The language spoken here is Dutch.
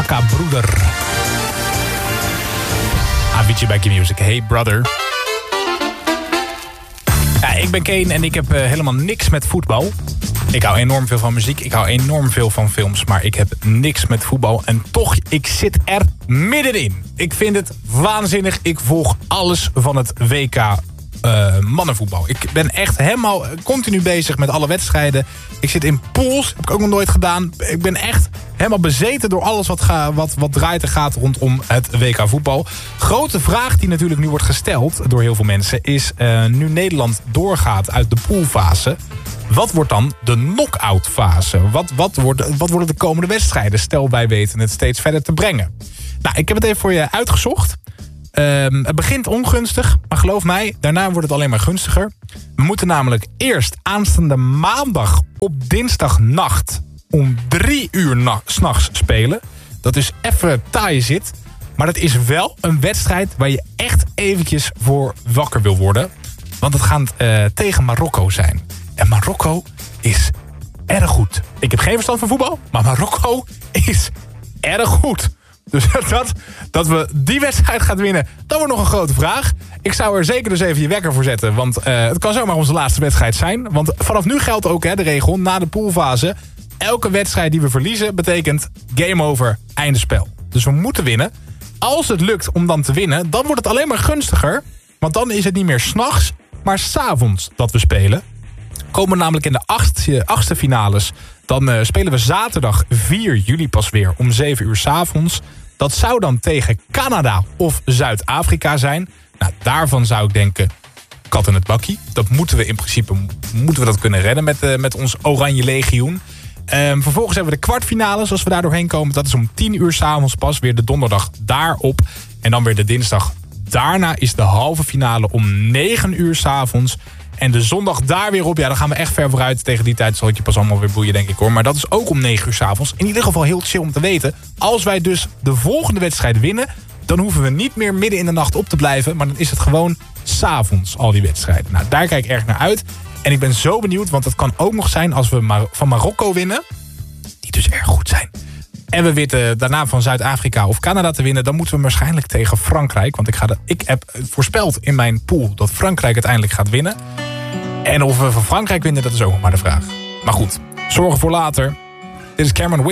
Akka broeder. Avicii bij Q-Music. Hey brother. Ja, ik ben Kane en ik heb helemaal niks met voetbal. Ik hou enorm veel van muziek. Ik hou enorm veel van films. Maar ik heb niks met voetbal. En toch, ik zit er middenin. Ik vind het waanzinnig. Ik volg alles van het WK mannenvoetbal. Ik ben echt helemaal continu bezig met alle wedstrijden. Ik zit in pools. Heb ik ook nog nooit gedaan. Ik ben echt helemaal bezeten door alles wat draait en gaat rondom het WK voetbal. Grote vraag die natuurlijk nu wordt gesteld door heel veel mensen is, nu Nederland doorgaat uit de poolfase, wat wordt dan de knock-out fase? Wat worden de komende wedstrijden? Stel, wij weten het steeds verder te brengen. Nou, ik heb het even voor je uitgezocht. Het begint ongunstig, maar geloof mij, daarna wordt het alleen maar gunstiger. We moeten namelijk eerst aanstaande maandag op dinsdagnacht om 3 uur 's nachts spelen. Dat is even taai zit. Maar dat is wel een wedstrijd waar je echt eventjes voor wakker wil worden. Want het gaat tegen Marokko zijn. En Marokko is erg goed. Ik heb geen verstand van voetbal, maar Marokko is erg goed. Dus dat we die wedstrijd gaan winnen, dat wordt nog een grote vraag. Ik zou er zeker dus even je wekker voor zetten. Want het kan zomaar onze laatste wedstrijd zijn. Want vanaf nu geldt ook de regel, na de poolfase, elke wedstrijd die we verliezen betekent game over, einde spel. Dus we moeten winnen. Als het lukt om dan te winnen, dan wordt het alleen maar gunstiger. Want dan is het niet meer 's nachts, maar 's avonds dat we spelen. Komen we namelijk in de achtste finales. Dan spelen we zaterdag 4 juli pas weer om 7 uur 's avonds. Dat zou dan tegen Canada of Zuid-Afrika zijn. Nou, daarvan zou ik denken, kat in het bakkie. Dat moeten we in principe dat kunnen redden met ons Oranje Legioen. Vervolgens hebben we de kwartfinales. Als we daar doorheen komen, dat is om 10 uur 's avonds pas. Weer de donderdag daarop. En dan weer de dinsdag daarna is de halve finale om 9 uur 's avonds. En de zondag daar weer op. Ja, dan gaan we echt ver vooruit. Tegen die tijd zal het je pas allemaal weer boeien, denk ik hoor. Maar dat is ook om 9 uur 's avonds. In ieder geval heel chill om te weten. Als wij dus de volgende wedstrijd winnen, dan hoeven we niet meer midden in de nacht op te blijven. Maar dan is het gewoon 's avonds al die wedstrijden. Nou, daar kijk ik erg naar uit. En ik ben zo benieuwd, want het kan ook nog zijn als we van Marokko winnen. Die dus erg goed zijn. En we weten daarna van Zuid-Afrika of Canada te winnen, dan moeten we waarschijnlijk tegen Frankrijk. Want ik heb voorspeld in mijn pool dat Frankrijk uiteindelijk gaat winnen. En of we van Frankrijk winnen, dat is ook nog maar de vraag. Maar goed, zorgen voor later. Dit is Cameron Whitney.